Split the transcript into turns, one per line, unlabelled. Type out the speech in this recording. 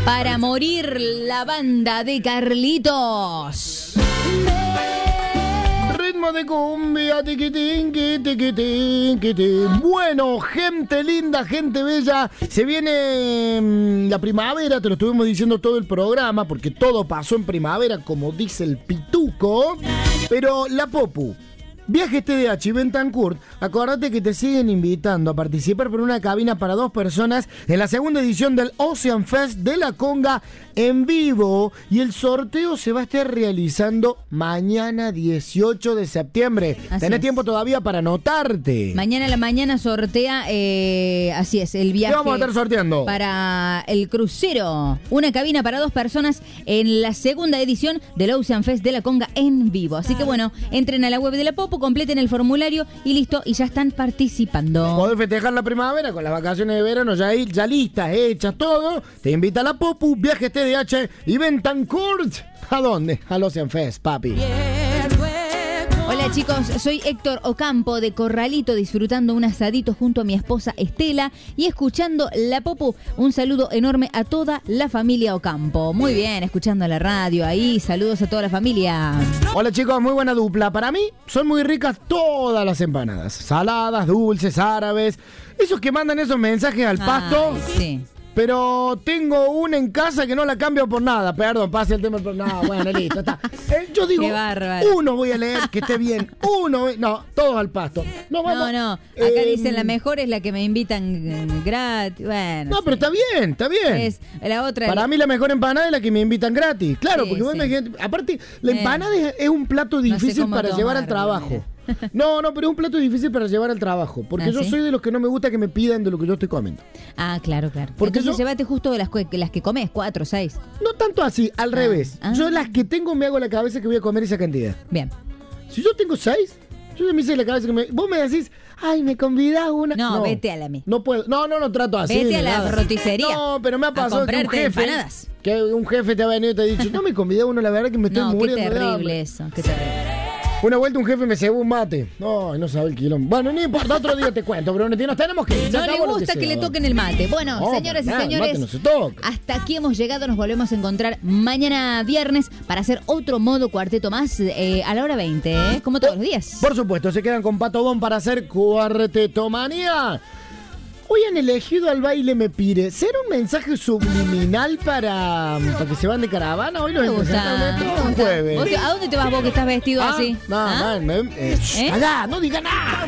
Para morir la banda de Carlitos.
Ritmo de cumbia, tiquitín, tiquitín, tiquitín. Bueno, gente linda, gente bella, se viene la primavera, te lo estuvimos diciendo todo el programa, porque todo pasó en primavera, como dice el pituco. Pero la Popu, Viajes TDH y Bentancur, acordate que te siguen invitando a participar por una cabina para 2 personas en la segunda edición del Ocean Fest de la Conga en vivo, y el sorteo se va a estar realizando mañana 18 de septiembre. Tenés tiempo todavía para anotarte.
Mañana a la mañana sortea, así es, el viaje.
¿Qué vamos a estar sorteando?
Para el crucero, una cabina para 2 personas en la segunda edición del Ocean Fest de la Conga en vivo. Así que bueno, entren a la web de la Popu, completen el formulario y listo, y ya están participando.
Podés festejar la primavera con las vacaciones de verano ya listas, hechas, todo. Te invita a la Popu, Viajes TDH y Bentancur. ¿A dónde? Al Ocean Fest, papi.
Hola chicos, soy Héctor Ocampo de Corralito, disfrutando un asadito junto a mi esposa Estela y escuchando la Popu. Un saludo enorme a toda la familia Ocampo. Muy bien, escuchando la radio ahí, saludos a toda la familia.
Hola chicos, muy buena dupla. Para mí son muy ricas todas las empanadas. Saladas, dulces, árabes. Esos que mandan esos mensajes al pasto.
Sí.
Pero tengo una en casa que no la cambio por nada. Perdón, pase el tema. No, bueno, listo, está. Yo digo, uno voy a leer que esté bien. No, todos al pasto. No,
acá dicen la mejor es la que me invitan gratis. Bueno,
no, pero está bien, está bien.
Es la otra.
Para mí la mejor empanada es la que me invitan gratis. Claro, porque vos imagínate. Aparte, la empanada es un plato difícil para llevar al trabajo. No, pero es un plato difícil para llevar al trabajo. Porque yo soy de los que no me gusta que me pidan de lo que yo estoy comiendo.
Ah, claro.
Porque
entonces llévate justo de las que comes, 4 o 6.
No tanto así, al revés. Yo las que tengo me hago la cabeza que voy a comer esa cantidad.
Bien.
Si yo tengo 6, yo ya me hice la cabeza que vos me decís, ay, me convidás una.
No, vete a la mía.
No puedo. No trato así.
Vete a la roticería.
No, pero me ha pasado que un jefe te ha venido y te ha dicho, no me convidé uno, la verdad que me estoy muriendo.
Qué terrible eso, qué terrible.
Una vuelta un jefe me cebó un mate. No sabe el quilombo. Bueno, ni importa, otro día te cuento, pero nos tenemos que ir.
No le gusta que le toquen el mate. Bueno, señoras y señores, hasta aquí hemos llegado. Nos volvemos a encontrar mañana viernes para hacer otro modo cuarteto más a la hora 20, como todos los días.
Por supuesto, se quedan con Pato Bon para hacer Cuarteto Manía. Hoy han elegido al baile Me Pire. ¿Será un mensaje subliminal para que se van de caravana? Hoy los empezamos un jueves.
¿A dónde te vas vos que estás vestido así?
No, no diga nada.